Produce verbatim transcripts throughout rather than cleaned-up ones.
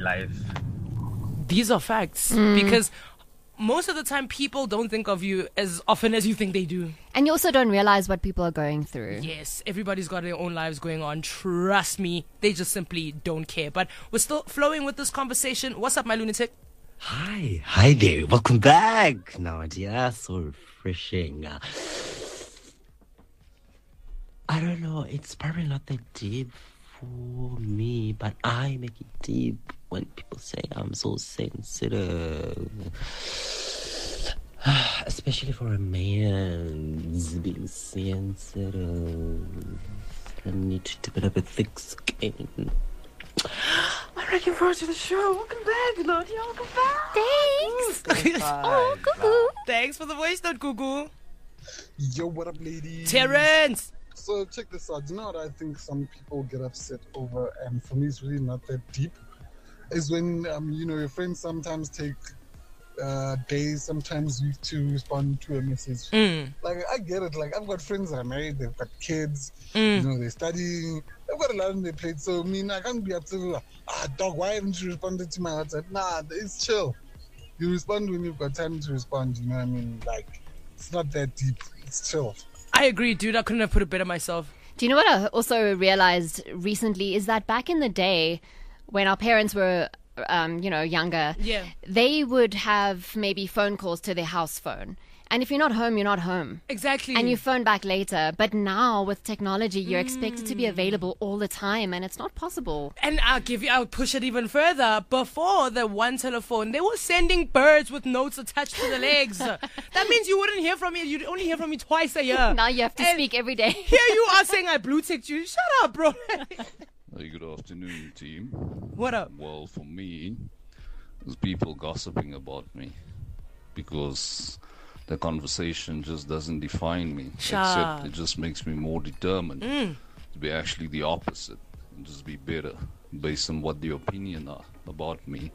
life. These are facts. Mm. Because most of the time, people don't think of you as often as you think they do. And you also don't realize what people are going through. Yes, everybody's got their own lives going on. Trust me, they just simply don't care. But we're still flowing with this conversation. What's up, my lunatic? Hi. Hi there. Welcome back. Nadia, so refreshing. Uh, I don't know. It's probably not that deep for me, but I make it deep when people say I'm so sensitive. Especially for a man being sensitive. I need to develop a thick skin. I'm looking forward to the show. Welcome back, Nadia. Welcome back. Thanks. Oh, cuckoo. Thanks for the voice note, cuckoo. Yo, what up, ladies? Terrence. So check this out. You know what I think some people get upset over, and for me it's really not that deep, is when um, you know, your friends sometimes take uh, days, sometimes weeks to respond to a message. Mm. Like, I get it. Like, I've got friends that are married, they've got kids, mm. you know, they're studying, they've got a lot on their plate. So I mean, I can't be upset with, ah, dog, why haven't you responded to my WhatsApp? Nah, it's chill. You respond when you've got time to respond. You know what I mean? Like, it's not that deep. It's chill. I agree, dude. I couldn't have put it better myself. Do you know what I also realized recently is that back in the day when our parents were, um, you know, younger, yeah. they would have maybe phone calls to their house phone. And if you're not home, you're not home. Exactly. And you phone back later. But now with technology, you're mm. expected to be available all the time, and it's not possible. And I'll give you, I'll push it even further. Before the one telephone, they were sending birds with notes attached to the legs. That means you wouldn't hear from me. You'd only hear from me twice a year. Now you have to and speak every day. Here you are saying I blue ticked you. Shut up, bro. Hey, good afternoon, team. What up? Well, for me, there's people gossiping about me because the conversation just doesn't define me. Sure. Except it just makes me more determined mm. to be actually the opposite and just be better based on what the opinion are about me,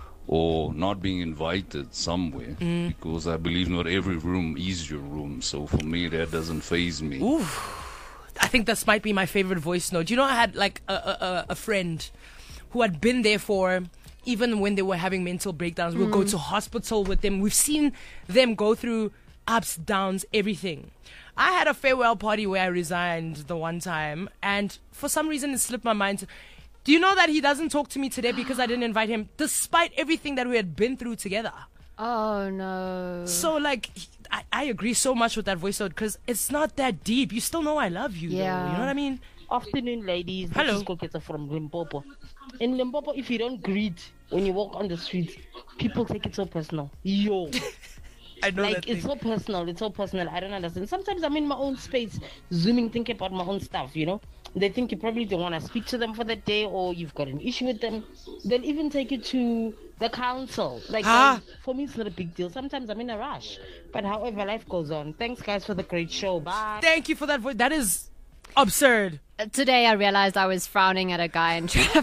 or not being invited somewhere mm. because I believe not every room is your room. So for me, that doesn't faze me. Ooh. I think this might be my favorite voice note. You know, I had like a, a, a friend who had been there for, even when they were having mental breakdowns, we'll mm. go to hospital with them. We've seen them go through ups, downs, everything. I had a farewell party where I resigned the one time, and for some reason it slipped my mind. Do you know that he doesn't talk to me today because I didn't invite him, despite everything that we had been through together? Oh, no. So, like, I, I agree so much with that voice note because it's not that deep. You still know I love you, yeah. though. You know what I mean? Afternoon, ladies. Hello. This is Koketa from Limpopo. In Limpopo, if you don't greet when you walk on the street, people take it so personal. Yo. I know like, that it's thing. so personal. It's so personal. I don't understand. Sometimes I'm in my own space, zooming, thinking about my own stuff, you know? They think you probably don't want to speak to them for the day, or you've got an issue with them. They'll even take you to the council. Like, ah. um, for me, it's not a big deal. Sometimes I'm in a rush. But however, life goes on. Thanks, guys, for the great show. Bye. Thank you for that voice. That is absurd. Today I realized I was frowning at a guy in traffic.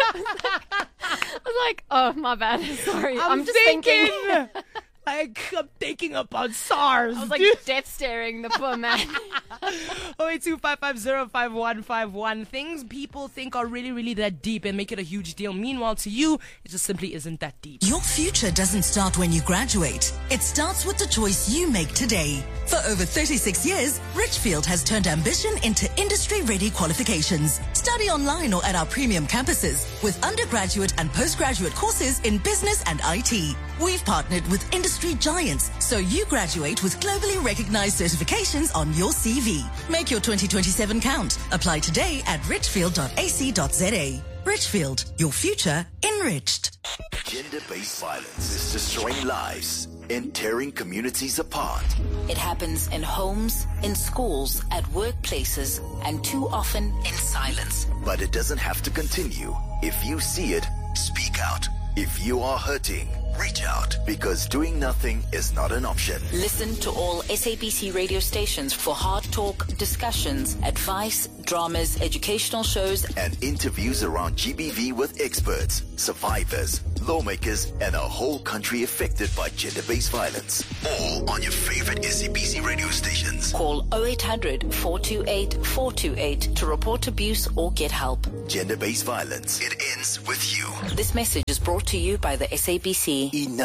I was like, oh, my bad. Sorry. I'm, I'm just thinking. thinking. Like, I'm thinking about SARS. I was like death staring the poor man. oh eight two five five zero five one five one. Things people think are really, really that deep and make it a huge deal. Meanwhile, to you, it just simply isn't that deep. Your future doesn't start when you graduate. It starts with the choice you make today. For over thirty-six years, Richfield has turned ambition into industry-ready qualifications. Study online or at our premium campuses with undergraduate and postgraduate courses in business and I T. We've partnered with industry giants, so you graduate with globally recognized certifications on your C V. Make your twenty twenty-seven count. Apply today at richfield dot a c dot z a. Richfield, your future enriched. Gender-based violence is destroying lives and tearing communities apart. It happens in homes, in schools, at workplaces, and too often in silence. But it doesn't have to continue. If you see it, speak out. If you are hurting, reach out, because doing nothing is not an option. Listen to all S A B C radio stations for hard talk, discussions, advice, dramas, educational shows, and interviews around G B V with experts, survivors, lawmakers, and a whole country affected by gender-based violence. All on your favorite S A B C radio stations. Call oh eight hundred, four two eight, four two eight to report abuse or get help. Gender-based violence. It ends with you. This message is brought to you by the S A B C. Enough.